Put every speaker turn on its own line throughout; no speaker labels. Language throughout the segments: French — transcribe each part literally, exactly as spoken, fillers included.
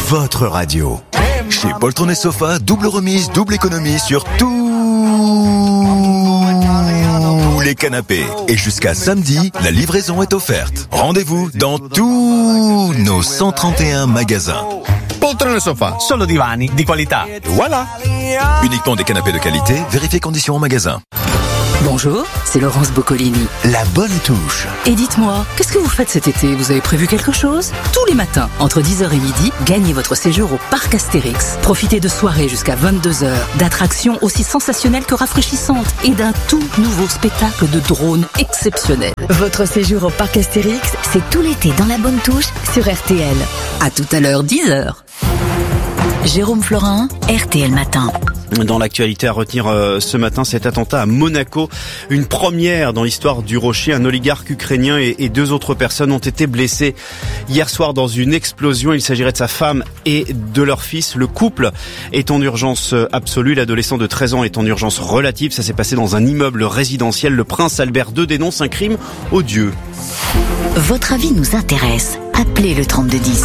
votre radio. Chez Poltron et Sofa, double remise, double économie sur tous les canapés. Et jusqu'à samedi, la livraison est offerte. Rendez-vous dans tous nos cent trente et un magasins.
Poltron et Sofa.
Solo divani di qualità.
Voilà. Uniquement des canapés de qualité, vérifiez conditions en magasin.
Bonjour, c'est Laurence Boccolini.
La bonne touche.
Et dites-moi, qu'est-ce que vous faites cet été? Vous avez prévu quelque chose? Tous les matins, entre dix heures et midi, gagnez votre séjour au Parc Astérix. Profitez de soirées jusqu'à vingt-deux heures, d'attractions aussi sensationnelles que rafraîchissantes et d'un tout nouveau spectacle de drones exceptionnel.
Votre séjour au Parc Astérix, c'est tout l'été dans la bonne touche sur R T L.
À tout à l'heure, dix heures.
Jérôme Florin, R T L Matin.
Dans l'actualité à retenir euh, ce matin, cet attentat à Monaco, une première dans l'histoire du Rocher. Un oligarque ukrainien et, et deux autres personnes ont été blessées hier soir dans une explosion. Il s'agirait de sa femme et de leur fils. Le couple est en urgence absolue. L'adolescent de treize ans est en urgence relative. Ça s'est passé dans un immeuble résidentiel. Le prince Albert deux dénonce un crime odieux.
Votre avis nous intéresse. Appelez le trente-deux dix.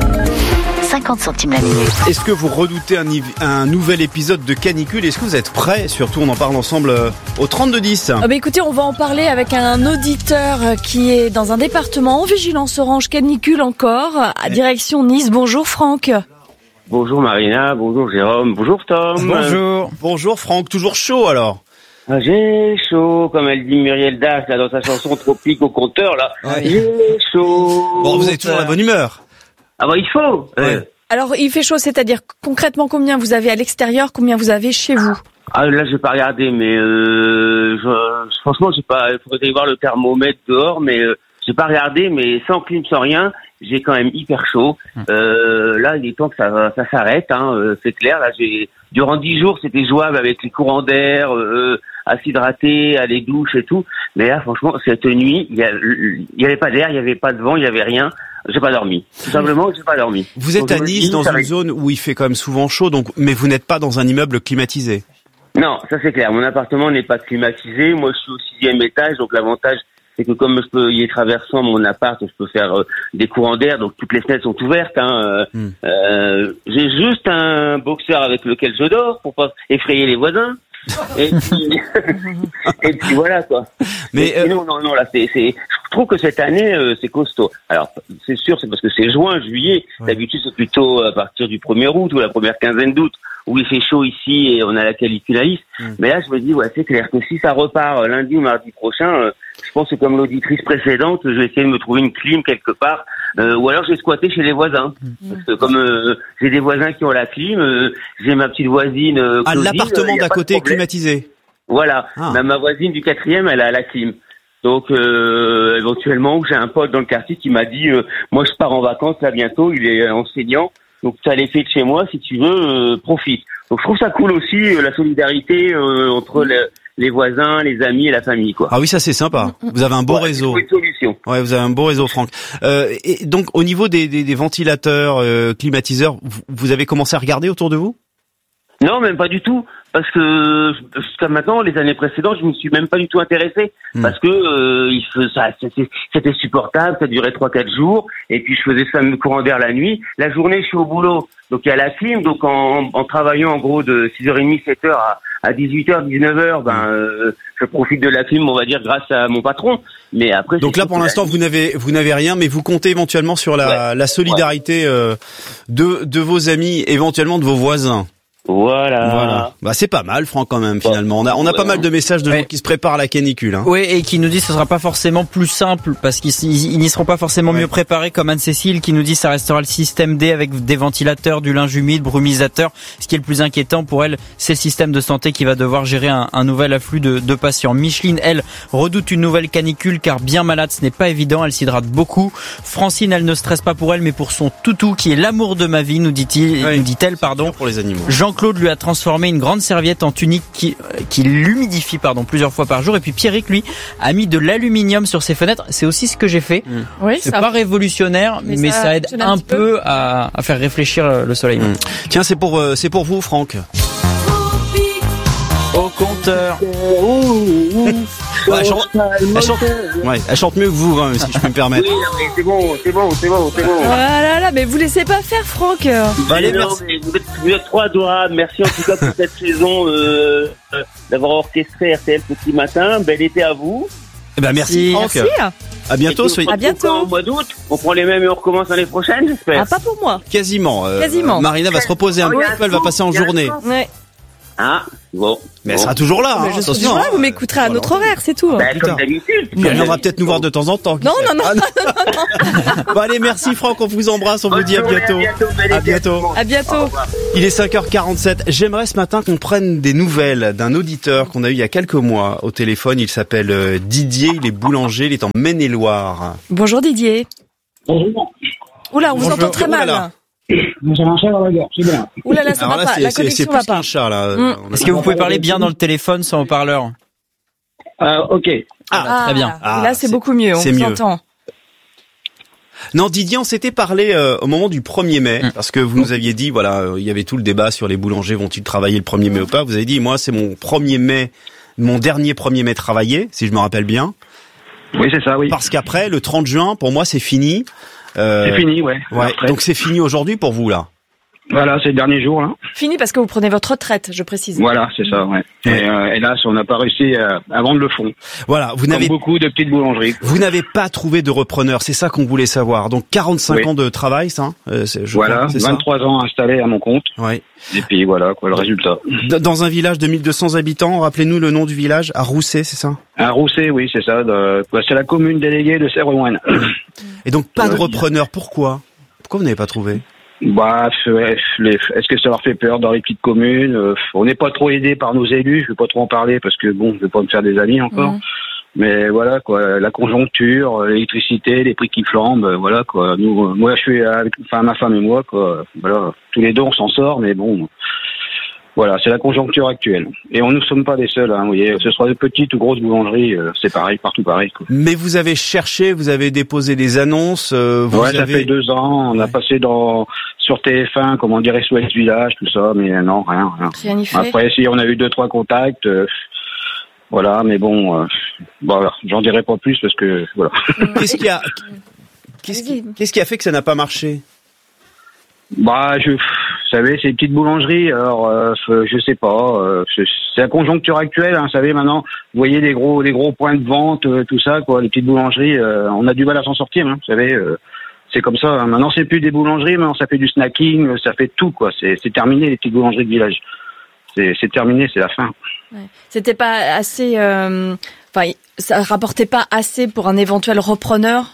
cinquante centimes la minute.
Est-ce que vous redoutez un, un nouvel épisode de canicule? Est-ce que vous êtes prêts? Surtout, on en parle ensemble euh, au trente-deux dix.
Ah bah écoutez, on va en parler avec un auditeur qui est dans un département en vigilance orange canicule encore, à direction Nice. Bonjour Franck.
Bonjour Marina, bonjour Jérôme, bonjour Tom.
Bonjour. Bonjour Franck, toujours chaud alors?
Ah, j'ai chaud, comme elle dit Muriel Dash là, dans sa chanson Tropique au compteur là.
Ouais.
J'ai chaud.
Bon, vous avez toujours la bonne humeur.
Ah bah il faut.
Ouais.
Euh,
Alors il fait chaud, c'est-à-dire concrètement combien vous avez à l'extérieur, combien vous avez chez vous?
Ah là j'ai pas regardé, mais euh, je, franchement j'ai pas. Il faudrait aller voir le thermomètre dehors, mais euh, j'ai pas regardé, mais sans clim, sans rien, j'ai quand même hyper chaud. Euh, là il est temps que ça, ça s'arrête, hein, euh, c'est clair. Là j'ai durant dix jours c'était jouable avec les courants d'air, euh, à s'hydrater, à les douches et tout. Mais là franchement cette nuit il y, a, il y avait pas d'air, il y avait pas de vent, il y avait rien. J'ai pas dormi. Tout simplement, j'ai pas dormi.
Vous êtes
donc,
à Nice, dans une va... zone où il fait quand même souvent chaud, donc, mais vous n'êtes pas dans un immeuble climatisé.
Non, ça c'est clair. Mon appartement n'est pas climatisé. Moi, je suis au sixième étage, donc l'avantage, c'est que comme je peux y être traversant mon appart, je peux faire euh, des courants d'air, donc toutes les fenêtres sont ouvertes. Hein. Mm. Euh, j'ai juste un boxeur avec lequel je dors pour pas effrayer les voisins. et puis, et puis voilà quoi. Mais euh... non, non, non, là, c'est, c'est. Je trouve que cette année, euh, c'est costaud. Alors, c'est sûr, c'est parce que c'est juin, juillet. Ouais. D'habitude, c'est plutôt à partir du premier août ou la première quinzaine d'août où il fait chaud ici et on a la caniculalis. Mm. Mais là, je me dis, ouais, c'est clair que si ça repart lundi ou mardi prochain, euh, je pense que comme l'auditrice précédente, je vais essayer de me trouver une clim quelque part, euh, ou alors je vais squatter chez les voisins. Mm. Parce que comme euh, j'ai des voisins qui ont la clim, euh, j'ai ma petite voisine. Euh,
ah,
Claudine,
l'appartement
euh,
d'à côté est climatisé.
Voilà.
Ah.
Ma, ma voisine du quatrième, elle a la clim. Donc euh, éventuellement, j'ai un pote dans le quartier qui m'a dit, euh, moi je pars en vacances là bientôt, il est enseignant, donc tu as l'effet de chez moi, si tu veux, euh, profite. Donc je trouve ça cool aussi, euh, la solidarité euh, entre les, les voisins, les amis et la famille, quoi.
Ah oui, ça c'est sympa. Vous avez un beau
ouais,
réseau.
C'est une solution.
Ouais, vous avez un beau réseau, Franck. Euh, et donc au niveau des, des, des ventilateurs, euh, climatiseurs, vous, vous avez commencé à regarder autour de vous?
Non, même pas du tout. Parce que jusqu'à maintenant, les années précédentes, je me suis même pas du tout intéressé. Mmh. Parce que euh, il ça, c'était, c'était supportable, ça durait trois quatre jours. Et puis je faisais ça me courant d'air la nuit. La journée, je suis au boulot. Donc il y a la clim. Donc en, en travaillant en gros de six heures trente, sept heures à, à dix-huit heures, dix-neuf heures, ben euh, je profite de la clim, on va dire, grâce à mon patron. Mais après.
Donc là, pour l'instant, vous n'avez vous n'avez rien, mais vous comptez éventuellement sur la, ouais. la solidarité ouais. euh, de de vos amis, éventuellement de vos voisins.
Voilà.
voilà. Bah c'est pas mal, Franck, quand même. Finalement, on a on a ouais. pas mal de messages de ouais. gens qui se préparent à la canicule. Hein.
Oui, et qui nous disent que ce sera pas forcément plus simple parce qu'ils ils, ils n'y seront pas forcément ouais. mieux préparés, comme Anne-Cécile qui nous dit que ça restera le système D avec des ventilateurs, du linge humide, brumisateurs. Ce qui est le plus inquiétant pour elle, c'est le système de santé qui va devoir gérer un, un nouvel afflux de, de patients. Micheline, elle, redoute une nouvelle canicule car bien malade, ce n'est pas évident. Elle s'hydrate beaucoup. Francine, elle ne stresse pas pour elle, mais pour son toutou qui est l'amour de ma vie, nous dit-il, ouais. nous dit-elle, pardon.
Pour les animaux.
Jean Claude lui a transformé une grande serviette en tunique qui, qui l'humidifie pardon, plusieurs fois par jour. Et puis Pierrick, lui, a mis de l'aluminium sur ses fenêtres. C'est aussi ce que j'ai fait. Mmh. Oui, c'est ça... pas révolutionnaire, mais, mais ça, ça aide un, un peu, peu à, à faire réfléchir le soleil. Mmh.
Tiens, c'est pour, euh, c'est pour vous, Franck.
Au compteur.
Ouais, elle, chante, elle, chante, ouais, elle chante mieux que vous, hein, si je peux me permettre.
Oui, non, mais c'est bon, c'est bon, c'est bon, c'est bon.
Oh là là, mais vous laissez pas faire, Franck.
Bah, allez,
non,
merci.
mais vous, êtes, vous êtes trop adorables. Merci en tout cas pour cette saison euh, euh, d'avoir orchestré R T L Petit Matin. Bel été à vous.
Eh ben, merci, Franck.
Merci.
À bientôt.
Et puis,
Soyez...
on
À bientôt.
Au mois d'août, on prend les mêmes et on recommence l'année prochaine, j'espère.
Ah, pas pour moi.
Quasiment. Euh,
Quasiment.
Marina va se reposer un
Oh,
peu,
il y a un
elle va
scoop,
passer en
il y a un
journée.
scoop.
Ouais.
Ah, bon.
Mais elle
bon.
sera toujours là.
Mais
hein,
je suis
attention.
toujours là, vous m'écouterez à notre horaire, c'est tout.
Bah,
putain.
comme d'habitude.
Elle viendra peut-être nous voir de temps en temps. qui
Non,
sait.
non, non,
Ah,
non, non,
Bon, allez, merci Franck, on vous embrasse, on vous
Bonne
dit à
journée,
bientôt.
bel
À
été
bientôt.
tout le monde.
À bientôt.
Au revoir.
Il est cinq heures quarante-sept. J'aimerais ce matin qu'on prenne des nouvelles d'un auditeur qu'on a eu il y a quelques mois au téléphone. Il s'appelle euh, Didier, il est boulanger, il est en Maine-et-Loire.
Bonjour Didier.
Bonjour.
Oula, on vous
Bonjour.
entend très
Oh là
mal.
là.
Vous avez un chat dans la gorge, c'est bien.
Oula là, ça
Alors
va
là,
pas.
c'est,
La
c'est, c'est
connexion
plus
va pas.
qu'un chat, là.
Mm.
On a-
Est-ce que vous pouvez parler bien dans le téléphone sans haut-parleur?
Euh, ok.
Ah,
très bien.
Ah,
là, c'est
c'est-
beaucoup mieux. On
c'est
vous
mieux.
entend.
Non, Didier, on s'était parlé euh, au moment du premier mai,
Mm.
parce que vous nous aviez dit, voilà, euh, il y avait tout le débat sur les boulangers, vont-ils travailler le premier mai ou pas. Vous avez dit, moi, c'est mon premier mai, mon dernier premier mai travaillé, si je me rappelle bien.
Oui, c'est ça, oui.
Parce qu'après, le trente juin, pour moi, c'est fini. Euh,
C'est fini, ouais.
Ouais.
Après.
Donc c'est fini aujourd'hui pour vous, là.
Voilà, c'est le dernier jour, là.
Fini parce que vous prenez votre retraite, je précise.
Voilà, c'est ça, ouais. Et
Ouais.
euh, hélas, on n'a pas réussi à, à vendre le fond.
Voilà, vous
Comme
n'avez
beaucoup de petites boulangeries.
vous n'avez pas trouvé de repreneur, c'est ça qu'on voulait savoir. Donc quarante-cinq
Oui.
ans de travail, ça, hein, euh, c'est, je
Voilà,
crois, c'est
vingt-trois ans installés à mon compte.
ça. Ouais.
Et puis voilà, quoi, le résultat.
D- Dans un village de mille deux cents habitants, rappelez-nous le nom du village, à Rousset, c'est ça.
À Rousset, oui, c'est ça. De, bah, c'est la commune déléguée de Serroine.
Et donc pas de
Ouais.
repreneur. Pourquoi Pourquoi vous n'avez pas trouvé?
Bah, ouais, les- est-ce que ça leur fait peur dans les petites communes? Euh, On n'est pas trop aidé par nos élus. Je vais pas trop en parler parce que bon, je vais pas me faire des amis encore.
Mhm.
Mais voilà quoi, la conjoncture, l'électricité, les prix qui flambent, euh, voilà quoi. Nous, euh, moi je suis avec, enfin ma femme et moi quoi. Voilà, tous les deux on s'en sort, mais bon, voilà, c'est la conjoncture actuelle. Et on ne sommes pas les seuls, hein, vous voyez, que ce soit de petites ou grosses boulangeries, euh, c'est pareil, partout pareil. Quoi.
Mais vous avez cherché, vous avez déposé des annonces. Euh, vous
Ouais, ça
avez...
fait deux ans, on a
Ouais. passé
passé dans sur T F un, comment dire, S O S Village, tout ça, mais non, rien, rien.
Rien n'y fait.
Après, si on a eu deux trois contacts. Euh, voilà, mais bon, euh, bon, j'en dirai pas plus parce que voilà.
Qu'est-ce qui a Qu'est-ce qui, qu'est-ce qui a fait que ça n'a pas marché?
Bah, je, vous savez, c'est une petite boulangerie. Alors, euh, je sais pas. Euh, c'est c'est la conjoncture actuelle. Hein, vous savez, maintenant, vous voyez des gros, des gros points de vente, euh, tout ça, quoi. Les petites boulangeries, euh, on a du mal à s'en sortir. Hein, vous savez, euh, c'est comme ça. Hein. Maintenant, c'est plus des boulangeries, maintenant, ça fait du snacking, euh, ça fait tout, quoi. C'est, c'est terminé les petites boulangeries de village. C'est, c'est terminé, c'est la fin.
Ouais. C'était pas assez. euh, Enfin, ça rapportait pas assez pour un éventuel repreneur.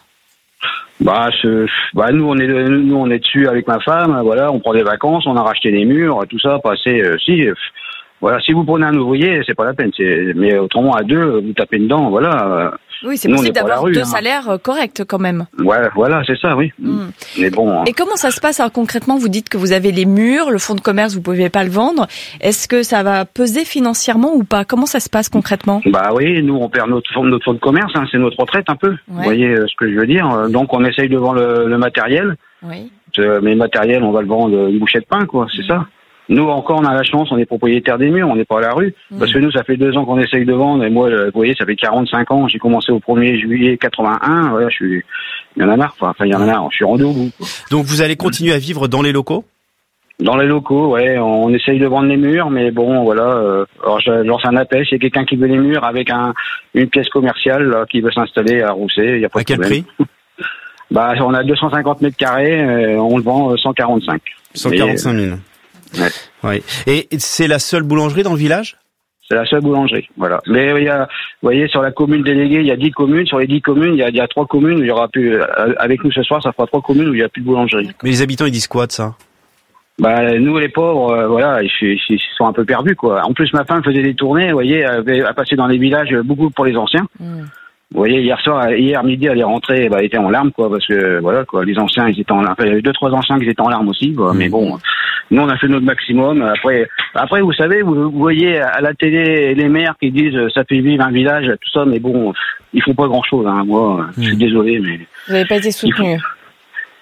Bah, je, bah, nous, on est, nous, on est dessus avec ma femme. Voilà, on prend des vacances, on a racheté des murs, tout ça. Passé, euh, si. euh, Voilà, si vous prenez un ouvrier, c'est pas la peine. C'est, mais autrement à deux, vous tapez dedans, voilà.
Oui, c'est
Nous, on
possible
est pas à la
d'avoir
rue,
deux
hein.
salaires euh, corrects quand même.
Ouais, voilà, c'est ça, oui.
Mm.
Mais bon.
Et comment ça se passe alors concrètement? Vous dites que vous avez les murs, le fonds de commerce, vous pouvez pas le vendre. Est-ce que ça va peser financièrement ou pas? Comment ça se passe concrètement?
Bah oui, nous on perd notre fonds, notre fonds de commerce, hein, c'est notre retraite un peu.
Ouais.
Vous voyez euh, ce que je veux dire. Donc on essaye de vendre le, le matériel,
Oui.
euh, mais le matériel on va le vendre une bouchée de pain, quoi. C'est ça. Nous encore on a la chance, on est propriétaire des murs, on n'est pas à la rue.
Mm.
Parce que nous ça fait deux ans qu'on essaye de vendre et moi, euh, vous voyez, ça fait quarante-cinq ans. J'ai commencé au premier juillet quatre-vingt-un. Voilà, je suis, il y en a marre. Enfin, il y en a marre. Je suis rendu au bout. Quoi.
Donc vous allez continuer à vivre dans les locaux?
Dans les locaux, ouais, on essaye de vendre les murs, mais bon, voilà. Euh, alors je lance un appel, s'il y a quelqu'un qui veut les murs avec un une pièce commerciale là, qui veut s'installer à Rousset, il y a pas
À
de
quel
problème.
prix?
Bah, on a deux cent cinquante mètres carrés, euh, on le vend euh, cent quarante-cinq.
cent quarante-cinq mille.
Ouais.
Ouais. Et c'est la seule boulangerie dans le village?
C'est la seule boulangerie, voilà. Mais il y a, vous voyez, sur la commune déléguée, il y a dix communes. Sur les dix communes, il y a, il y a trois communes où il y aura plus. euh, Avec nous ce soir, ça fera trois communes où il n'y a plus de boulangerie.
Mais les habitants ils disent quoi de ça?
Bah, nous les pauvres, euh, voilà, ils, ils- ils sont un peu perdus, quoi. En plus, ma femme faisait des tournées, vous voyez, elle avait à passer dans les villages, beaucoup pour les anciens.
Mm.
Vous voyez, hier soir, hier midi, elle est rentrée, bah, elle était en larmes, quoi, parce que, voilà, quoi, les anciens, ils étaient en larmes. Enfin, il y avait deux, trois anciens qui étaient en larmes aussi, quoi.
Mmh.
Mais bon, nous, on a fait notre maximum. Après, après, vous savez, vous, vous voyez à la télé les maires qui disent, euh, ça fait vivre un village, tout ça, mais bon, ils font pas grand chose, hein. Moi, je suis
Mmh.
désolé, mais
Vous n'avez pas été soutenu.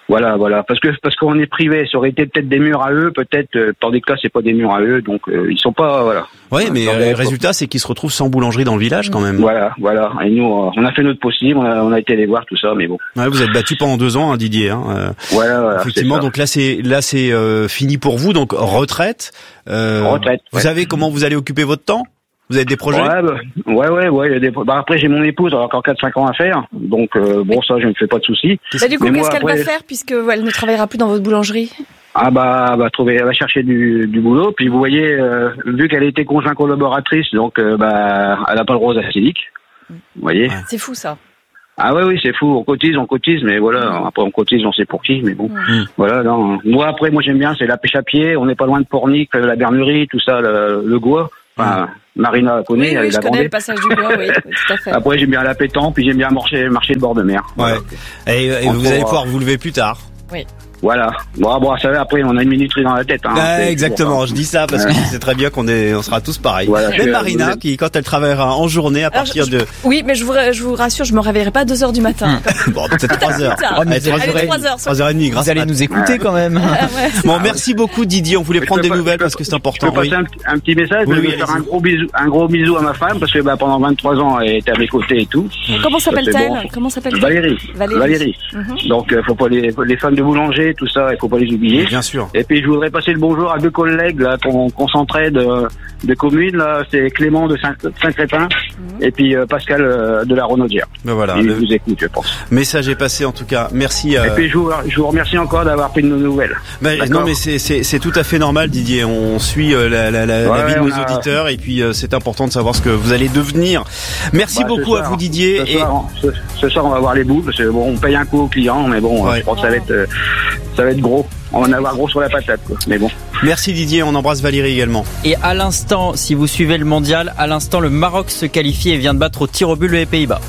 Voilà, voilà, parce que parce qu'on est privé, ça aurait été peut-être des murs à eux, peut-être, euh, tandis que là c'est pas des murs à eux, donc euh, ils sont pas, voilà.
Ouais, mais
Attendez,
le euh, résultat c'est qu'ils se retrouvent sans boulangerie dans le village quand même.
Voilà, voilà. Et nous, euh, on a fait notre possible, on a, on a été les voir tout ça, mais bon.
Ouais, vous êtes battu pendant deux ans, hein, Didier. Hein, euh,
voilà, voilà.
Effectivement, donc là c'est là c'est euh, fini pour vous, donc retraite. Euh,
retraite.
Vous
ouais.
savez comment vous allez occuper votre temps? Vous avez des projets?
Ouais, bah, ouais, ouais, ouais. Il y a des... bah, après, j'ai mon épouse, elle a encore quatre cinq ans à faire. Donc, euh, bon, ça, je ne me fais pas de soucis.
Bah, du coup,
Mais
qu'est-ce
moi,
qu'elle
après...
va faire puisque ouais, elle ne travaillera plus dans votre boulangerie?
Ah bah, elle va trouver, elle va chercher du, du boulot. Puis vous voyez, euh, vu qu'elle a été conjointe collaboratrice, donc euh, bah, elle n'a pas le rose acélique. Vous voyez.
C'est fou ça.
Ah ouais, oui, c'est fou. On cotise, on cotise, mais voilà. Après, on cotise, on sait pour qui, mais bon.
Mmh.
Voilà. Non. Moi, après, moi, j'aime bien, c'est la pêche à pied. On n'est pas loin de Pornic, la Bernerie, tout ça, le, le Gois. Enfin, Marina connaît,
oui,
elle
oui, je
l'a
connais
vendée.
le passage du bois, oui, tout à fait.
Après, j'aime bien la pétanque, puis j'aime bien marcher, marcher le bord de mer.
Ouais.
Voilà.
Et, et vous allez pouvoir vous lever plus tard.
Oui.
Voilà. Bon, bon, ça va, après, on a une minuterie dans la tête. Hein,
ah,
c'est
exactement.
toujours...
Je dis ça parce que
ouais.
c'est très bien qu'on est, on sera tous pareils.
Voilà,
Même
je...
Marina, qui, quand elle travaillera en journée à
Alors,
partir
je,
de...
Oui, mais je vous, je vous rassure, je me réveillerai pas à deux heures du matin.
bon, peut-être trois heures.
Oh,
mais
allez, trois heures.
trois heures trente, grâce
Vous allez nous écouter
ouais.
quand même.
Ah, ouais.
Bon, merci beaucoup Didier. On voulait
Mais
prendre des
pas,
nouvelles
peux,
parce que c'est important.
Je peux passer
oui.
un, un petit message.
Oui,
je
oui,
vais faire un gros bisou, un gros bisou à ma femme parce que bah, pendant vingt-trois ans, elle était à mes côtés et tout.
Comment s'appelle-t-elle?
Bon.
Comment s'appelle-t-elle?
Valérie.
Valérie.
Valérie.
Mm-hmm.
Donc, euh, faut pas les, les femmes de boulanger, tout ça, il faut pas les oublier.
Bien sûr.
Et puis, je voudrais passer le bonjour à deux collègues là qu'on qu'on s'entraide de, de communes. Là, c'est Clément de Saint- Saint-Crépin mm-hmm. et puis euh, Pascal euh, de la Renaudière.
Ben voilà.
Il
le
vous écoute, je pense.
Message est passé en tout cas. Merci. Euh...
Et puis, je vous, je vous remercie encore d'avoir pris de nos nouvelles.
Ben, non, mais c'est, c'est, c'est tout à fait normal, Didier. On suit euh, la, la, la,
ouais,
la vie de nos
a...
auditeurs et puis euh, c'est important de savoir ce que vous allez devenir. Merci
bah,
beaucoup
soir,
à vous, Didier.
Ce,
et...
soir, ce, ce soir, on va voir les boules parce que bon, on paye un coup aux clients, mais bon, ouais. je pense que ça va être, euh, ça va être gros. On va en avoir gros sur la patate, quoi. Mais bon.
Merci Didier, on embrasse Valérie également.
Et à l'instant, si vous suivez le mondial, à l'instant, le Maroc se qualifie et vient de battre au tir au but les Pays-Bas.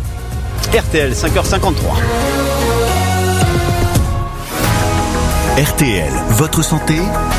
R T L, cinq heures cinquante-trois.
R T L, votre santé,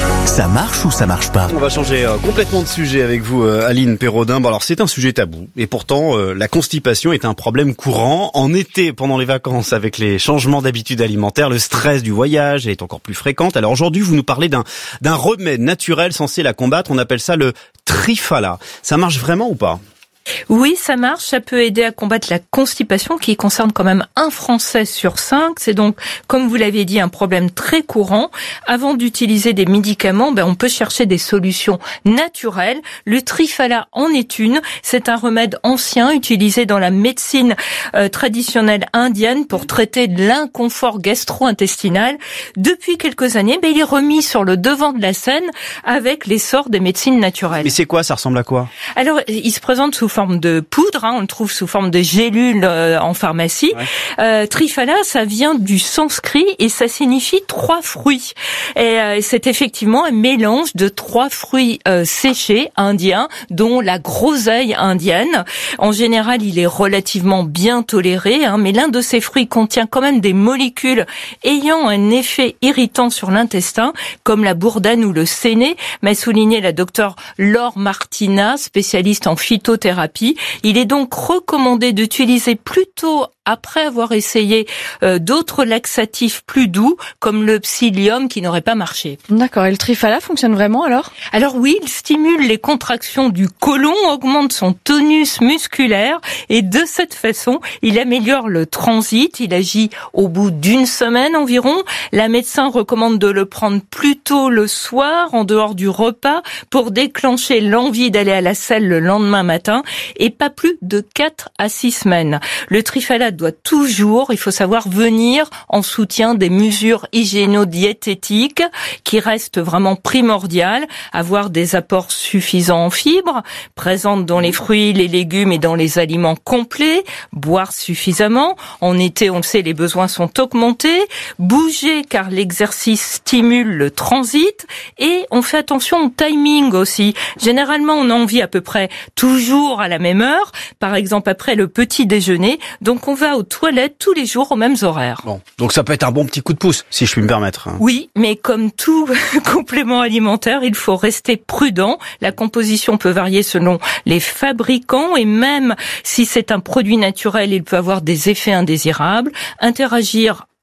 ça marche ou ça marche pas?
On va changer euh, complètement de sujet avec vous, euh, Aline Perraudin. Bon, alors c'est un sujet tabou, et pourtant euh, la constipation est un problème courant. En été, pendant les vacances, avec les changements d'habitudes alimentaires, le stress du voyage est encore plus fréquent. Alors aujourd'hui, vous nous parlez d'un d'un remède naturel censé la combattre. On appelle ça le Triphala. Ça marche vraiment ou pas?
Oui, ça marche. Ça peut aider à combattre la constipation qui concerne quand même un Français sur cinq. C'est donc, comme vous l'avez dit, un problème très courant. Avant d'utiliser des médicaments, ben, on peut chercher des solutions naturelles. Le Triphala en est une. C'est un remède ancien utilisé dans la médecine euh, traditionnelle indienne pour traiter de l'inconfort gastro-intestinal. Depuis quelques années, ben, il est remis sur le devant de la scène avec l'essor des médecines naturelles.
Mais c'est quoi? Ça ressemble à quoi?
Alors, il se présente sous forme de poudre, hein, on le trouve sous forme de gélules euh, en pharmacie. Ouais. Euh, Triphala, ça vient du sanskrit et ça signifie trois fruits. Et euh, c'est effectivement un mélange de trois fruits euh, séchés indiens, dont la groseille indienne. En général, il est relativement bien toléré, hein, mais l'un de ces fruits contient quand même des molécules ayant un effet irritant sur l'intestin, comme la bourdane ou le séné, m'a souligné la docteure Laure Martina, spécialiste en phytothérapie. Il est donc recommandé d'utiliser plutôt après avoir essayé euh, d'autres laxatifs plus doux, comme le psyllium qui n'aurait pas marché.
D'accord. Et le Triphala fonctionne vraiment alors?
Alors oui, il stimule les contractions du côlon, augmente son tonus musculaire et de cette façon, il améliore le transit. Il agit au bout d'une semaine environ. La médecin recommande de le prendre plutôt le soir, en dehors du repas, pour déclencher l'envie d'aller à la salle le lendemain matin et pas plus de quatre à six semaines. Le Triphala doit toujours, il faut savoir, venir en soutien des mesures hygiéno-diététiques qui restent vraiment primordiales, avoir des apports suffisants en fibres, présentes dans les fruits, les légumes et dans les aliments complets, boire suffisamment. En été, on le sait, les besoins sont augmentés, bouger car l'exercice stimule le transit et on fait attention au timing aussi. Généralement, on a envie à peu près toujours à la même heure, par exemple après le petit déjeuner, donc on va aux toilettes tous les jours aux mêmes horaires.
Bon, donc ça peut être un bon petit coup de pouce, si je puis me permettre.
Oui, mais comme tout complément alimentaire, il faut rester prudent. La composition peut varier selon les fabricants et même si c'est un produit naturel, il peut avoir des effets indésirables. Interagir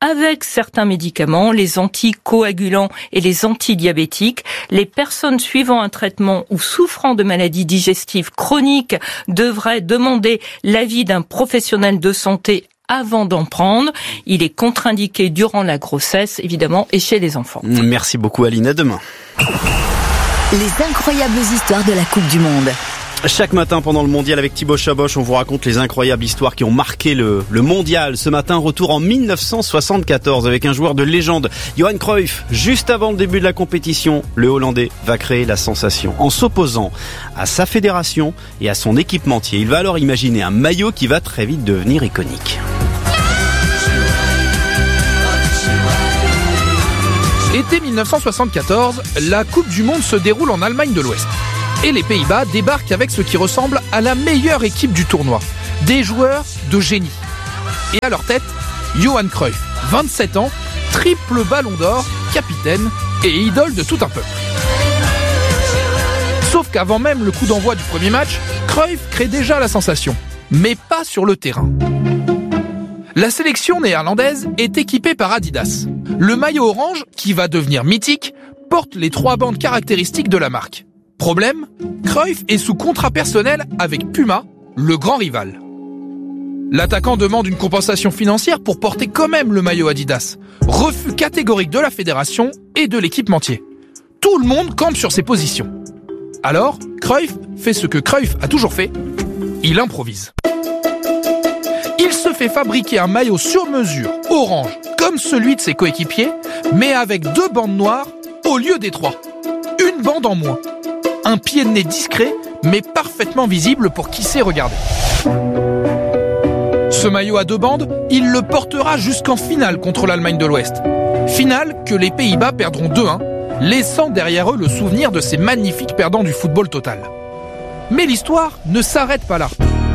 avec certains médicaments, les anticoagulants et les antidiabétiques. Les personnes suivant un traitement ou souffrant de maladies digestives chroniques devraient demander l'avis d'un professionnel de santé avant d'en prendre. Il est contre-indiqué durant la grossesse, évidemment, et chez les enfants.
Merci beaucoup Aline, à demain.
Les incroyables histoires de la Coupe du Monde.
Chaque matin pendant le mondial avec Thibaut Chaboch, on vous raconte les incroyables histoires qui ont marqué le, le mondial. Ce matin, retour en mille neuf cent soixante-quatorze avec un joueur de légende, Johan Cruyff. Juste avant le début de la compétition, le Hollandais va créer la sensation en s'opposant à sa fédération et à son équipementier. Il va alors imaginer un maillot qui va très vite devenir iconique.
Été mille neuf cent soixante-quatorze, la Coupe du Monde se déroule en Allemagne de l'Ouest. Et les Pays-Bas débarquent avec ce qui ressemble à la meilleure équipe du tournoi. Des joueurs de génie. Et à leur tête, Johan Cruyff, vingt-sept ans, triple ballon d'or, capitaine et idole de tout un peuple. Sauf qu'avant même le coup d'envoi du premier match, Cruyff crée déjà la sensation. Mais pas sur le terrain. La sélection néerlandaise est équipée par Adidas. Le maillot orange, qui va devenir mythique, porte les trois bandes caractéristiques de la marque. Problème, Cruyff est sous contrat personnel avec Puma, le grand rival. L'attaquant demande une compensation financière pour porter quand même le maillot Adidas. Refus catégorique de la fédération et de l'équipementier. Tout le monde campe sur ses positions. Alors, Cruyff fait ce que Cruyff a toujours fait, il improvise. Il se fait fabriquer un maillot sur mesure, orange, comme celui de ses coéquipiers, mais avec deux bandes noires au lieu des trois. Une bande en moins. Un pied de nez discret, mais parfaitement visible pour qui sait regarder. Ce maillot à deux bandes, il le portera jusqu'en finale contre l'Allemagne de l'Ouest. Finale que les Pays-Bas perdront deux un, laissant derrière eux le souvenir de ces magnifiques perdants du football total. Mais l'histoire ne s'arrête pas là.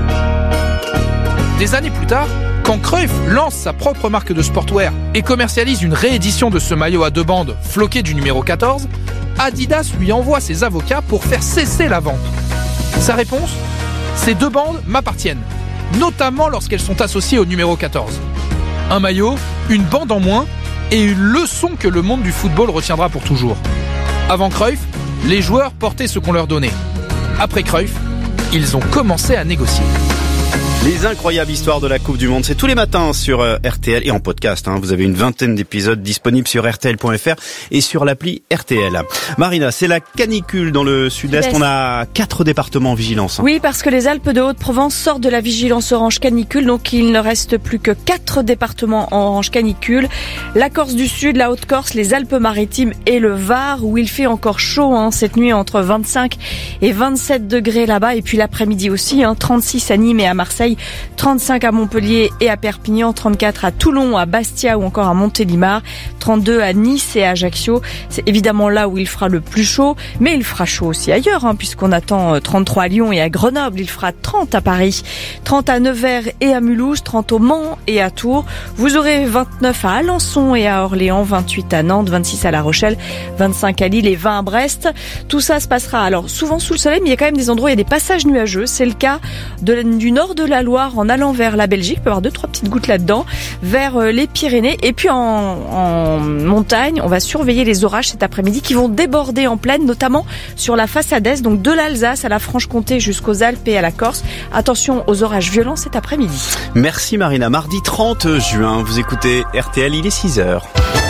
Des années plus tard, quand Cruyff lance sa propre marque de sportwear et commercialise une réédition de ce maillot à deux bandes floqué du numéro quatorze, Adidas lui envoie ses avocats pour faire cesser la vente. Sa réponse ? Ces deux bandes m'appartiennent, notamment lorsqu'elles sont associées au numéro quatorze. Un maillot, une bande en moins et une leçon que le monde du football retiendra pour toujours. Avant Cruyff, les joueurs portaient ce qu'on leur donnait. Après Cruyff, ils ont commencé à négocier.
Les incroyables histoires de la Coupe du Monde, c'est tous les matins sur euh, R T L et en podcast. Hein. Vous avez une vingtaine d'épisodes disponibles sur R T L point F R et sur l'appli R T L. Marina, c'est la canicule dans le sud-est. On a quatre départements en vigilance. Hein.
Oui, parce que les Alpes de Haute-Provence sortent de la vigilance orange canicule, donc il ne reste plus que quatre départements en orange canicule. La Corse du Sud, la Haute-Corse, les Alpes-Maritimes et le Var, où il fait encore chaud hein, cette nuit, entre vingt-cinq et vingt-sept degrés là-bas. Et puis l'après-midi aussi, hein, trente-six à Nîmes et à Marseille. trente-cinq à Montpellier et à Perpignan, trente-quatre à Toulon, à Bastia ou encore à Montélimar, trente-deux à Nice et à Ajaccio. C'est évidemment là où il fera le plus chaud, mais il fera chaud aussi ailleurs, hein, puisqu'on attend trente-trois à Lyon et à Grenoble. Il fera trente à Paris, trente à Nevers et à Mulhouse, trente au Mans et à Tours. Vous aurez vingt-neuf à Alençon et à Orléans, vingt-huit à Nantes, vingt-six à La Rochelle, vingt-cinq à Lille et vingt à Brest. Tout ça se passera alors souvent sous le soleil, mais il y a quand même des endroits où il y a des passages nuageux. C'est le cas de, du nord de la Loire en allant vers la Belgique. Il peut y avoir deux, trois petites gouttes là-dedans, vers les Pyrénées. Et puis en, en montagne, on va surveiller les orages cet après-midi qui vont déborder en plaine, notamment sur la façade est, donc de l'Alsace à la Franche-Comté jusqu'aux Alpes et à la Corse. Attention aux orages violents cet après-midi.
Merci Marina. Mardi trente juin, vous écoutez R T L, il est six heures.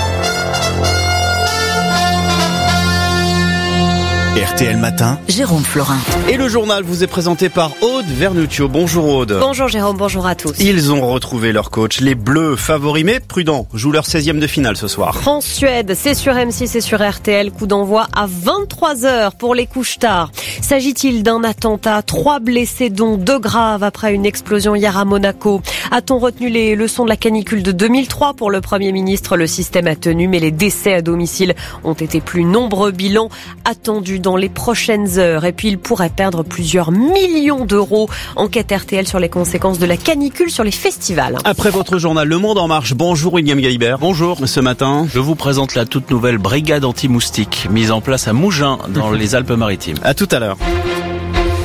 R T L Matin,
Jérôme Florin.
Et le journal vous est présenté par Aude Vernuccio. Bonjour Aude.
Bonjour Jérôme, bonjour à tous.
Ils ont retrouvé leur coach. Les Bleus, favoris mais prudents, jouent leur seizième de finale ce soir.
France-Suède, c'est sur M six et sur R T L. Coup d'envoi à vingt-trois heures pour les couches tard. S'agit-il d'un attentat? Trois blessés dont deux graves après une explosion hier à Monaco. A-t-on retenu les leçons de la canicule de deux mille trois pour le Premier ministre? Le système a tenu, mais les décès à domicile ont été plus nombreux. Bilan attendu dans les prochaines heures. Et puis il pourrait perdre plusieurs millions d'euros. Enquête R T L sur les conséquences de la canicule sur les festivals.
Après votre journal Le Monde en marche, bonjour William Gaibert. Bonjour. Ce matin,
je vous présente la toute nouvelle brigade anti-moustique mise en place à Mougins dans les Alpes-Maritimes.
À tout à l'heure.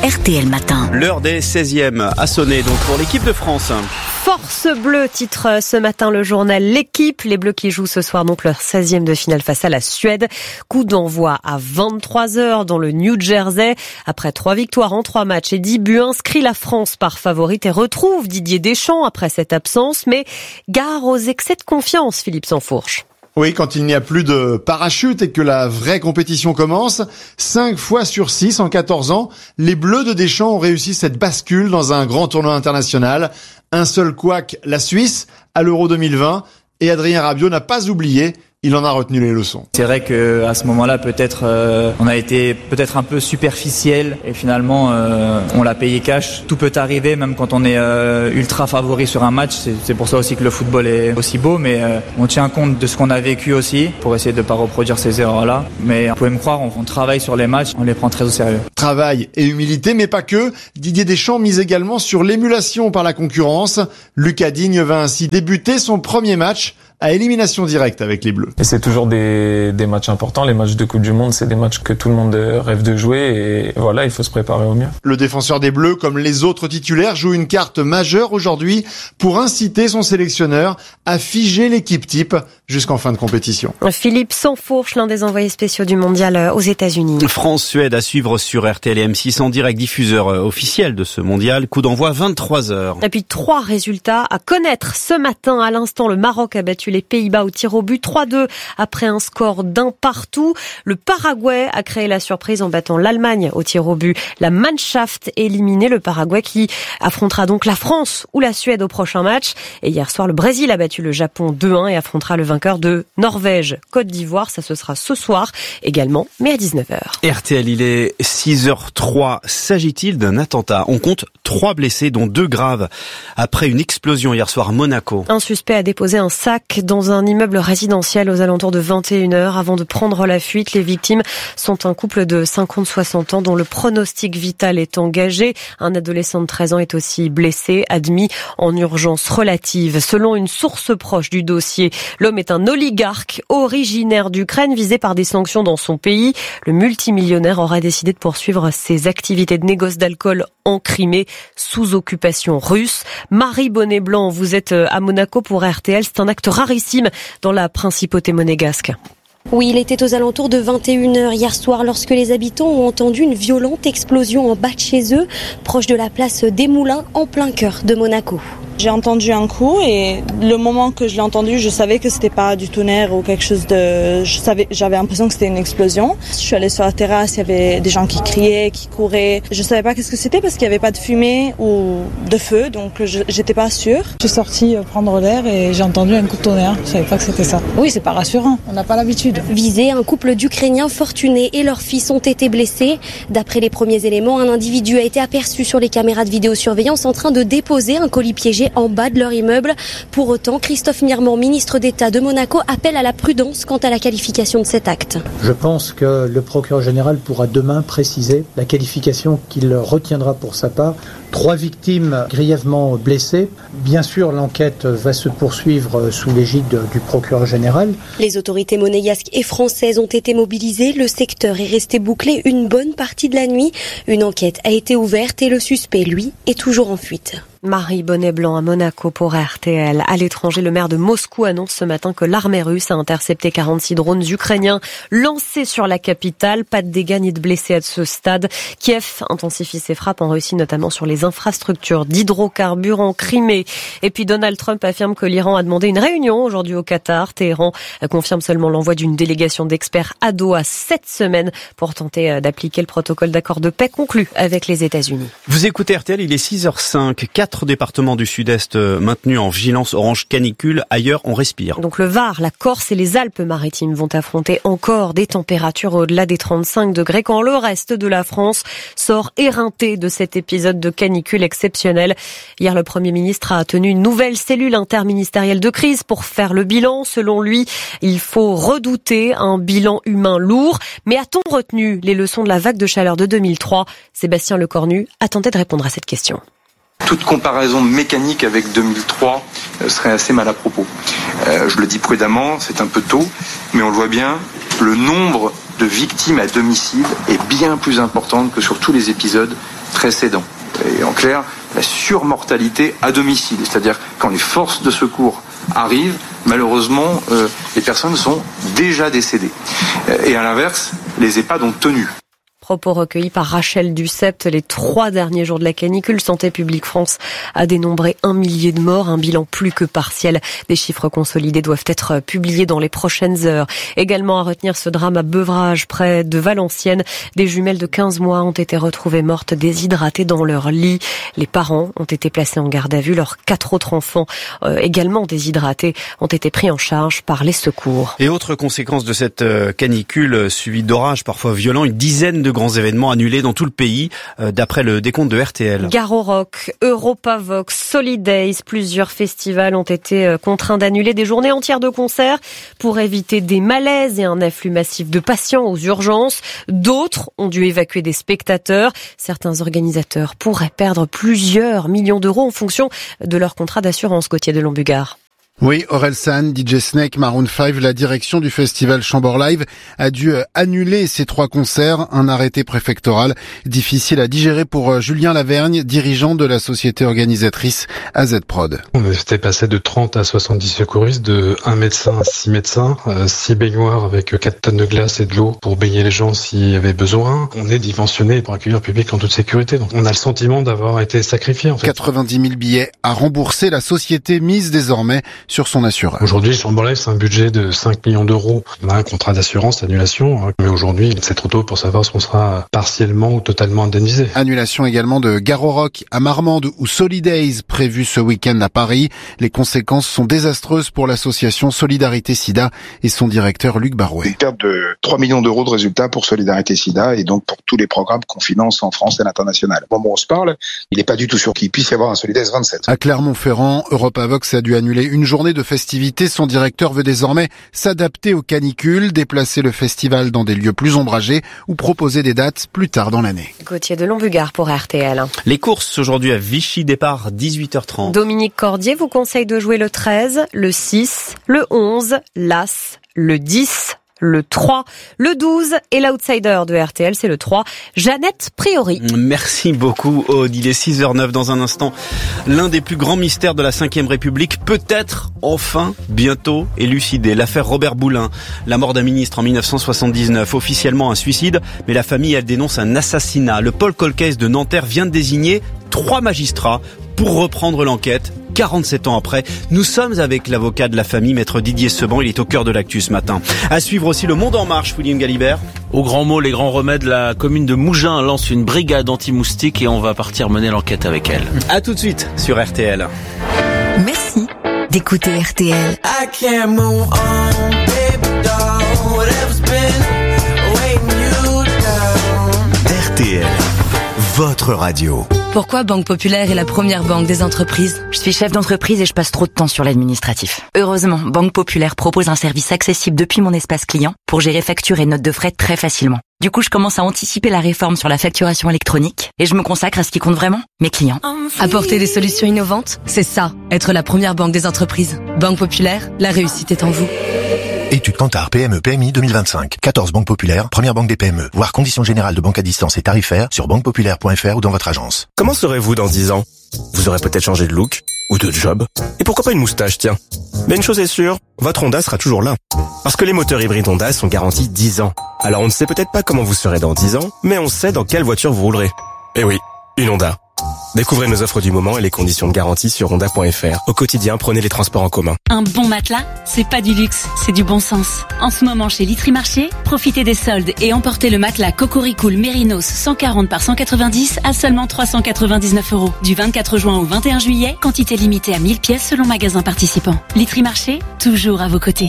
R T L Matin.
L'heure des seizièmes a sonné donc pour l'équipe de France.
Force bleue, titre ce matin le journal L'équipe. Les Bleus qui jouent ce soir donc leur seizième de finale face à la Suède. Coup d'envoi à vingt-trois heures dans le New Jersey. Après trois victoires en trois matchs et dix buts inscrits, la France part favorite et retrouve Didier Deschamps après cette absence. Mais gare aux excès de confiance, Philippe Sansfourche.
Oui, quand il n'y a plus de parachute et que la vraie compétition commence, cinq fois sur six en quatorze ans, les Bleus de Deschamps ont réussi cette bascule dans un grand tournoi international. Un seul couac, la Suisse, à l'Euro deux mille vingt, et Adrien Rabiot n'a pas oublié. Il en a retenu les leçons.
C'est vrai qu'à ce moment-là, peut-être, euh, on a été peut-être un peu superficiel et finalement, euh, on l'a payé cash. Tout peut arriver, même quand on est euh, ultra favori sur un match. C'est, c'est pour ça aussi que le football est aussi beau, mais euh, on tient compte de ce qu'on a vécu aussi pour essayer de ne pas reproduire ces erreurs-là. Mais vous pouvez me croire, on, on travaille sur les matchs, on les prend très au sérieux.
Travail et humilité, mais pas que. Didier Deschamps mise également sur l'émulation par la concurrence. Lucas Digne va ainsi débuter son premier match à élimination directe avec les Bleus.
Et c'est toujours des, des matchs importants. Les matchs de Coupe du Monde, c'est des matchs que tout le monde rêve de jouer et voilà, il faut se préparer au mieux.
Le défenseur des Bleus, comme les autres titulaires, joue une carte majeure aujourd'hui pour inciter son sélectionneur à figer l'équipe type jusqu'en fin de compétition.
Philippe Sansfourche, l'un des envoyés spéciaux du mondial aux États-Unis.
France-Suède à suivre sur R T L et M six en direct, diffuseur officiel de ce mondial. Coup d'envoi vingt-trois heures.
Et puis trois résultats à connaître ce matin. À l'instant, le Maroc a battu les Pays-Bas au tir au but trois deux après un score d'un partout. Le Paraguay a créé la surprise en battant l'Allemagne au tir au but. La Mannschaft éliminé le Paraguay qui affrontera donc la France ou la Suède au prochain match. Et hier soir, le Brésil a battu le Japon deux un et affrontera le vainqueur de Norvège, Côte d'Ivoire. Ça, ce sera ce soir également, mais à dix-neuf heures.
R T L, il est six heures trois. S'agit-il d'un attentat? On compte trois blessés, dont deux graves, après une explosion hier soir à Monaco.
Un suspect a déposé un sac dans un immeuble résidentiel aux alentours de vingt et une heures avant de prendre la fuite. Les victimes sont un couple de cinquante à soixante ans dont le pronostic vital est engagé. Un adolescent de treize ans est aussi blessé, admis en urgence relative. Selon une source proche du dossier, l'homme est un oligarque originaire d'Ukraine visé par des sanctions dans son pays. Le multimillionnaire aura décidé de poursuivre ses activités de négoce d'alcool en Crimée sous occupation russe. Marie Bonnet-Blanc, vous êtes à Monaco pour R T L. C'est un acte rarissime dans la principauté monégasque.
Oui, il était aux alentours de vingt et une heures hier soir lorsque les habitants ont entendu une violente explosion en bas de chez eux, proche de la place des Moulins, en plein cœur de Monaco.
J'ai entendu un coup et le moment que je l'ai entendu, je savais que c'était pas du tonnerre ou quelque chose de... Je savais, j'avais l'impression que c'était une explosion. Je suis allée sur la terrasse, il y avait des gens qui criaient, qui couraient. Je savais pas qu'est-ce que c'était parce qu'il y avait pas de fumée ou de feu, donc je, j'étais pas sûre.
Je suis sortie prendre l'air et j'ai entendu un coup de tonnerre. Je savais pas que c'était ça. Oui, c'est pas rassurant. On n'a pas l'habitude.
Visé, un couple d'Ukrainiens fortunés et leurs fils ont été blessés. D'après les premiers éléments, un individu a été aperçu sur les caméras de vidéosurveillance en train de déposer un colis piégé en bas de leur immeuble. Pour autant, Christophe Mirmand, ministre d'État de Monaco, appelle à la prudence quant à la qualification de cet acte.
Je pense que le procureur général pourra demain préciser la qualification qu'il retiendra pour sa part. Trois victimes grièvement blessées. Bien sûr, l'enquête va se poursuivre sous l'égide du procureur général.
Les autorités monégasques et françaises ont été mobilisées. Le secteur est resté bouclé une bonne partie de la nuit. Une enquête a été ouverte et le suspect, lui, est toujours en fuite.
Marie Bonnet-Blanc à Monaco pour R T L. À l'étranger, le maire de Moscou annonce ce matin que l'armée russe a intercepté quarante-six drones ukrainiens lancés sur la capitale. Pas de dégâts ni de blessés à ce stade. Kiev intensifie ses frappes en Russie, notamment sur les infrastructures d'hydrocarbures en Crimée. Et puis Donald Trump affirme que l'Iran a demandé une réunion aujourd'hui au Qatar. Téhéran confirme seulement l'envoi d'une délégation d'experts à Doha cette semaine pour tenter d'appliquer le protocole d'accord de paix conclu avec les États-Unis.
Vous écoutez R T L, il est six heures cinq. Quatre départements du sud-est maintenus en vigilance orange canicule. Ailleurs, on respire.
Donc le Var, la Corse et les Alpes-Maritimes vont affronter encore des températures au-delà des trente-cinq degrés quand le reste de la France sort éreinté de cet épisode de canicule exceptionnel. Hier, le Premier ministre a tenu une nouvelle cellule interministérielle de crise pour faire le bilan. Selon lui, il faut redouter un bilan humain lourd. Mais a-t-on retenu les leçons de la vague de chaleur de deux mille trois? Sébastien Lecornu a tenté de répondre à cette question.
Toute comparaison mécanique avec deux mille trois serait assez mal à propos. Euh, je le dis prudemment, c'est un peu tôt, mais on le voit bien, le nombre de victimes à domicile est bien plus important que sur tous les épisodes précédents. Et en clair, la surmortalité à domicile, c'est-à-dire quand les forces de secours arrivent, malheureusement, euh, les personnes sont déjà décédées. Et à l'inverse, les EHPAD ont tenu.
Propos recueillis par Rachel Dussept. Les trois derniers jours de la canicule, Santé publique France a dénombré un millier de morts, un bilan plus que partiel. Des chiffres consolidés doivent être publiés dans les prochaines heures. Également à retenir ce drame à Beuvrages, près de Valenciennes. Des jumelles de quinze mois ont été retrouvées mortes déshydratées dans leur lit. Les parents ont été placés en garde à vue. Leurs quatre autres enfants, euh, également déshydratés, ont été pris en charge par les secours.
Et autre conséquence de cette canicule suivie d'orages parfois violents, une dizaine de grands événements annulés dans tout le pays, euh, d'après le décompte de R T L.
Garo Rock, Europavox, Solidays, plusieurs festivals ont été euh, contraints d'annuler des journées entières de concerts pour éviter des malaises et un afflux massif de patients aux urgences. D'autres ont dû évacuer des spectateurs. Certains organisateurs pourraient perdre plusieurs millions d'euros en fonction de leur contrat d'assurance. Gauthier de Lombugard.
Oui, Orelsan, D J Snake, Maroon cinq, la direction du festival Chambord Live a dû annuler ces trois concerts, un arrêté préfectoral difficile à digérer pour Julien Lavergne, dirigeant de la société organisatrice A Z Prod.
On était passé de trente à soixante-dix secouristes, de un médecin à six médecins, six baignoires avec quatre tonnes de glace et de l'eau pour baigner les gens s'il y avait besoin. On est dimensionné pour accueillir le public en toute sécurité, donc on a le sentiment d'avoir été sacrifié en fait.
quatre-vingt-dix mille billets à rembourser, la société mise désormais sur son assureur.
Aujourd'hui, Chambord Live, c'est un budget de cinq millions d'euros. On a un contrat d'assurance d'annulation, mais aujourd'hui, c'est trop tôt pour savoir si on sera partiellement ou totalement indemnisé.
Annulation également de Garo Rock à Marmande ou Solidays prévu ce week-end à Paris. Les conséquences sont désastreuses pour l'association Solidarité Sida et son directeur Luc Barouet.
Une perte de trois millions d'euros de résultats pour Solidarité Sida et donc pour tous les programmes qu'on finance en France et à l'international. Au moment où on se parle, il n'est pas du tout sûr qu'il puisse y avoir un Solidays vingt-sept.
À Clermont-Ferrand, Europavox a dû annuler une journée de festivités. Son directeur veut désormais s'adapter aux canicules, déplacer le festival dans des lieux plus ombragés ou proposer des dates plus tard dans l'année.
Gauthier de Lombugard pour R T L.
Les courses aujourd'hui à Vichy, départ dix-huit heures trente.
Dominique Cordier vous conseille de jouer le treize, le six, le onze, l'As, le dix, le trois, le douze et l'outsider de R T L, c'est le trois, Jeannette Priori.
Merci beaucoup Aude, il est six heures neuf dans un instant. L'un des plus grands mystères de la cinquième République peut-être enfin bientôt élucidé. L'affaire Robert Boulin, la mort d'un ministre en dix-neuf cent soixante-dix-neuf, officiellement un suicide, mais la famille elle dénonce un assassinat. Le Paul Colcase de Nanterre vient de désigner trois magistrats pour reprendre l'enquête. quarante-sept ans après, nous sommes avec l'avocat de la famille, maître Didier Seban. Il est au cœur de l'actu ce matin. À suivre aussi Le Monde en marche, William Galibert.
Au grand mot, les grands remèdes, la commune de Mougins lance une brigade anti-moustique et on va partir mener l'enquête avec elle.
À tout de suite sur R T L.
Merci d'écouter R T L. I can't move on, baby doll, whatever's been weighing you down.
R T L, votre radio.
Pourquoi Banque Populaire est la première banque des entreprises?
Je suis chef d'entreprise et je passe trop de temps sur l'administratif. Heureusement, Banque Populaire propose un service accessible depuis mon espace client pour gérer factures et notes de frais très facilement. Du coup, je commence à anticiper la réforme sur la facturation électronique et je me consacre à ce qui compte vraiment, mes clients.
Apporter des solutions innovantes, c'est ça, être la première banque des entreprises. Banque Populaire, la réussite est en vous.
Étude Kantar P M E P M I deux mille vingt-cinq. quatorze banques populaires, première banque des P M E. Voir conditions générales de banque à distance et tarifaires sur banque populaire point f r ou dans votre agence.
Comment serez-vous dans dix ans? Vous aurez peut-être changé de look ou de job. Et pourquoi pas une moustache, tiens. Mais une chose est sûre, votre Honda sera toujours là. Parce que les moteurs hybrides Honda sont garantis dix ans. Alors on ne sait peut-être pas comment vous serez dans dix ans, mais on sait dans quelle voiture vous roulerez. Eh oui, une Honda. Découvrez nos offres du moment et les conditions de garantie sur honda point f r. Au quotidien, prenez les transports en commun.
Un bon matelas, c'est pas du luxe, c'est du bon sens. En ce moment chez Litry Marché, profitez des soldes et emportez le matelas Cocoricool Mérinos cent quarante par cent quatre-vingt-dix à seulement trois cent quatre-vingt-dix-neuf euros. Du vingt-quatre juin au vingt et un juillet, quantité limitée à mille pièces selon magasin participant. Litry Marché, toujours à vos côtés.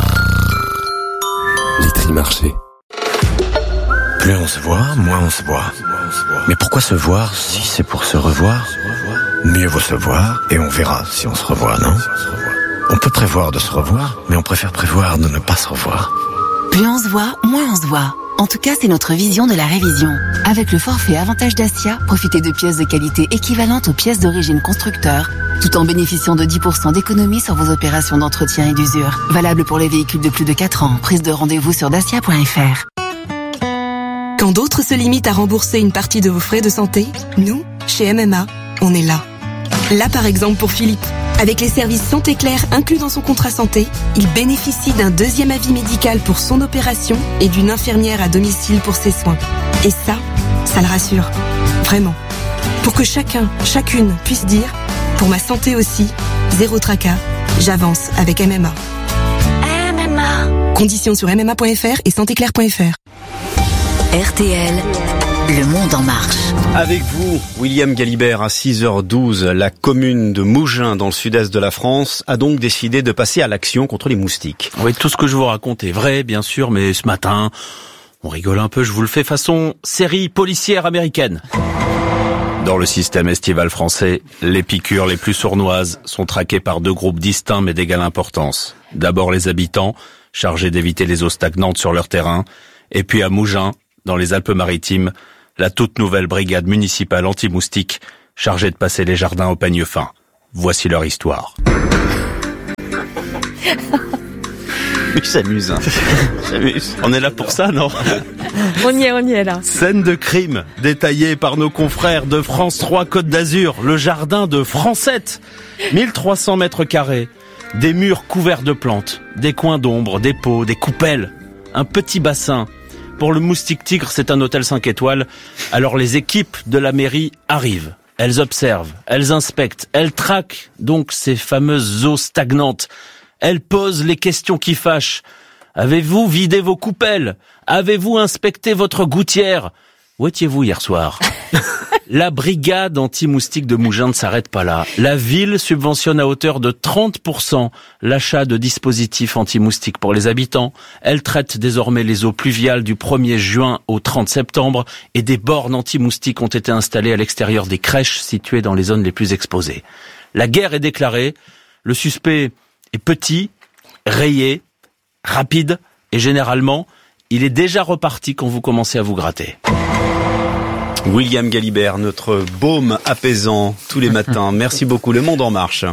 Litry Marché. Plus on se voit, moins on se voit. Mais pourquoi se voir si c'est pour se revoir? Mieux vaut se voir et on verra si on se revoit, non? On peut prévoir de se revoir, mais on préfère prévoir de ne pas se revoir.
Plus on se voit, moins on se voit. En tout cas, c'est notre vision de la révision. Avec le forfait Avantage Dacia, profitez de pièces de qualité équivalentes aux pièces d'origine constructeur, tout en bénéficiant de dix pour cent d'économie sur vos opérations d'entretien et d'usure. Valable pour les véhicules de plus de quatre ans. Prise de rendez-vous sur dacia point f r.
Quand d'autres se limitent à rembourser une partie de vos frais de santé, nous, chez M M A, on est là. Là par exemple pour Philippe. Avec les services Santé Claire inclus dans son contrat santé, il bénéficie d'un deuxième avis médical pour son opération et d'une infirmière à domicile pour ses soins. Et ça, ça le rassure. Vraiment. Pour que chacun, chacune puisse dire « Pour ma santé aussi, zéro tracas, j'avance avec M M A ». M M A. Conditions sur m m a point f r et santé claire point f r.
R T L, le monde en marche.
Avec vous, William Galibert, à six heures douze, la commune de Mougins, dans le sud-est de la France, a donc décidé de passer à l'action contre les moustiques.
Oui, tout ce que je vous raconte est vrai, bien sûr, mais ce matin, on rigole un peu, je vous le fais façon série policière américaine.
Dans le système estival français, les piqûres les plus sournoises sont traquées par deux groupes distincts mais d'égale importance. D'abord les habitants, chargés d'éviter les eaux stagnantes sur leur terrain, et puis à Mougins, dans les Alpes-Maritimes, la toute nouvelle brigade municipale anti-moustique, chargée de passer les jardins au peigne fin. Voici leur histoire.
Il s'amuse, hein. Il s'amuse. On est là pour ça, non?
On y est, on y est là.
Scène de crime détaillée par nos confrères de France trois Côte d'Azur, le jardin de Francette. mille trois cents mètres carrés, des murs couverts de plantes, des coins d'ombre, des pots, des coupelles, un petit bassin. Pour le Moustique Tigre, c'est un hôtel cinq étoiles. Alors les équipes de la mairie arrivent. Elles observent, elles inspectent, elles traquent donc ces fameuses eaux stagnantes. Elles posent les questions qui fâchent. Avez-vous vidé vos coupelles? Avez-vous inspecté votre gouttière? Où étiez-vous hier soir? La brigade anti-moustique de Mougins ne s'arrête pas là. La ville subventionne à hauteur de trente pour cent l'achat de dispositifs anti-moustiques pour les habitants. Elle traite désormais les eaux pluviales du premier juin au trente septembre et des bornes anti-moustiques ont été installées à l'extérieur des crèches situées dans les zones les plus exposées. La guerre est déclarée. Le suspect est petit, rayé, rapide et généralement, il est déjà reparti quand vous commencez à vous gratter. William Galibert, notre baume apaisant tous les matins. Merci beaucoup. Le monde en marche.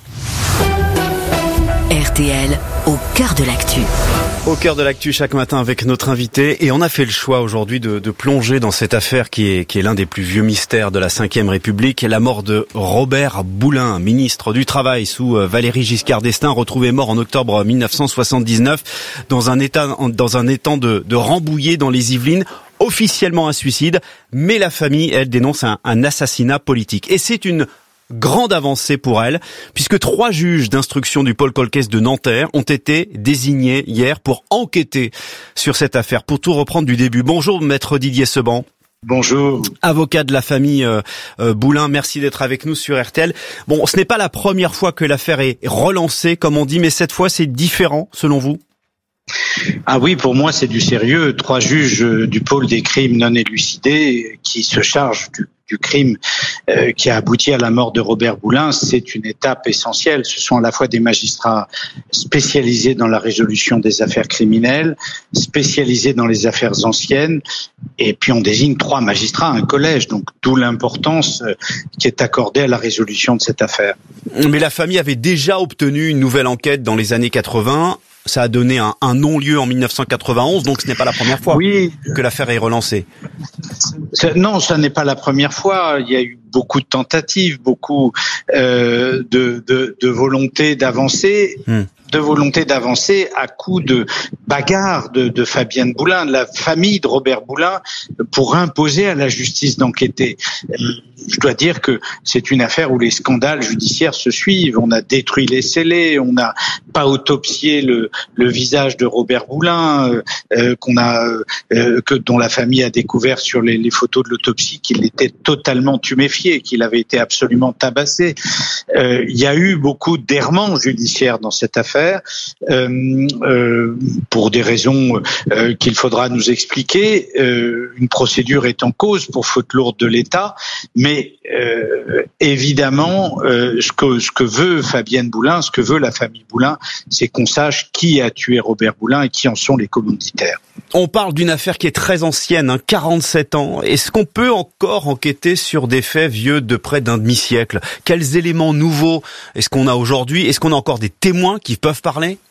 R T L, au cœur de l'actu.
Au cœur de l'actu chaque matin avec notre invité. Et on a fait le choix aujourd'hui de, de plonger dans cette affaire qui est, qui est l'un des plus vieux mystères de la cinquième République. La mort de Robert Boulin, ministre du Travail sous Valéry Giscard d'Estaing, retrouvé mort en octobre mille neuf cent soixante-dix-neuf dans un état, dans un étang de, de Rambouillet dans les Yvelines. Officiellement un suicide, mais la famille, elle, dénonce un, un assassinat politique. Et c'est une grande avancée pour elle, puisque trois juges d'instruction du pôle Colquès de Nanterre ont été désignés hier pour enquêter sur cette affaire. Pour tout reprendre du début. Bonjour, maître Didier Seban.
Bonjour.
Avocat de la famille euh, euh, Boulin, merci d'être avec nous sur R T L. Bon, ce n'est pas la première fois que l'affaire est relancée, comme on dit, mais cette fois c'est différent, selon vous?
Ah oui, pour moi c'est du sérieux. Trois juges du pôle des crimes non élucidés qui se chargent du, du crime euh, qui a abouti à la mort de Robert Boulin, c'est une étape essentielle. Ce sont à la fois des magistrats spécialisés dans la résolution des affaires criminelles, spécialisés dans les affaires anciennes, et puis on désigne trois magistrats, un collège, donc d'où l'importance euh, qui est accordée à la résolution de cette affaire.
Mais la famille avait déjà obtenu une nouvelle enquête dans les années quatre-vingts. Ça a donné un, un non-lieu en mille neuf cent quatre-vingt-onze, donc ce n'est pas la première fois oui. que l'affaire est relancée.
Non, ça n'est pas la première fois. Il y a eu beaucoup de tentatives, beaucoup euh, de, de, de volonté d'avancer. Hmm. de volonté d'avancer à coup de bagarre de, de Fabienne Boulin, de la famille de Robert Boulin, pour imposer à la justice d'enquêter. Je dois dire que c'est une affaire où les scandales judiciaires se suivent. On a détruit les scellés, on n'a pas autopsié le, le visage de Robert Boulin, euh, qu'on a, euh, que dont la famille a découvert sur les, les photos de l'autopsie qu'il était totalement tuméfié, qu'il avait été absolument tabassé. Euh, il y a eu beaucoup d'errements judiciaires dans cette affaire. Euh, euh, pour des raisons euh, qu'il faudra nous expliquer. Euh, une procédure est en cause pour faute lourde de l'État, mais euh, évidemment, euh, ce que ce que veut Fabienne Boulin, ce que veut la famille Boulin, c'est qu'on sache qui a tué Robert Boulin et qui en sont les commanditaires.
On parle d'une affaire qui est très ancienne, hein, quarante-sept ans. Est-ce qu'on peut encore enquêter sur des faits vieux de près d'un demi-siècle? Quels éléments nouveaux est-ce qu'on a aujourd'hui? Est-ce qu'on a encore des témoins qui peuvent parler?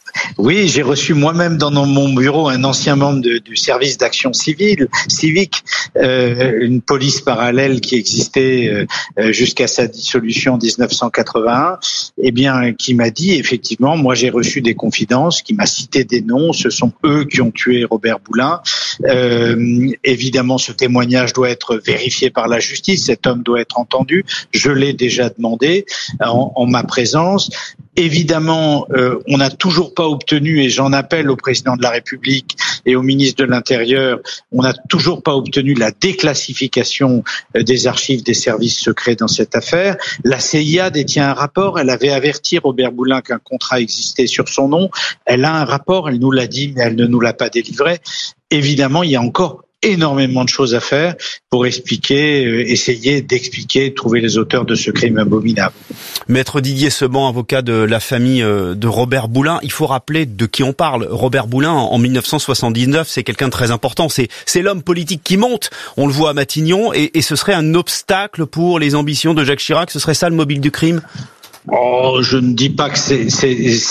Oui, j'ai reçu moi-même dans mon bureau un ancien membre de, du service d'action civile, civique, euh, une police parallèle qui existait euh, jusqu'à sa dissolution en dix-neuf cent quatre-vingt-un, eh bien, qui m'a dit, effectivement, moi j'ai reçu des confidences, qui m'a cité des noms, ce sont eux qui ont tué Robert Boulin. Euh, évidemment, ce témoignage doit être vérifié par la justice, cet homme doit être entendu, je l'ai déjà demandé en, en ma présence. Évidemment, euh, on n'a toujours pas obtenu, et j'en appelle au président de la République et au ministre de l'Intérieur, on n'a toujours pas obtenu la déclassification des archives des services secrets dans cette affaire. La C I A détient un rapport, elle avait averti Robert Boulin qu'un contrat existait sur son nom. Elle a un rapport, elle nous l'a dit, mais elle ne nous l'a pas délivré. Évidemment, il y a encore énormément de choses à faire pour expliquer, euh, essayer d'expliquer, trouver les auteurs de ce crime abominable.
Maître Didier Seban, avocat de la famille de Robert Boulin, il faut rappeler de qui on parle. Robert Boulin, en mille neuf cent soixante-dix-neuf, c'est quelqu'un de très important. C'est, c'est l'homme politique qui monte. On le voit à Matignon, et, et ce serait un obstacle pour les ambitions de Jacques Chirac. Ce serait ça le mobile du crime?
Oh, je ne dis pas que c'est, c'est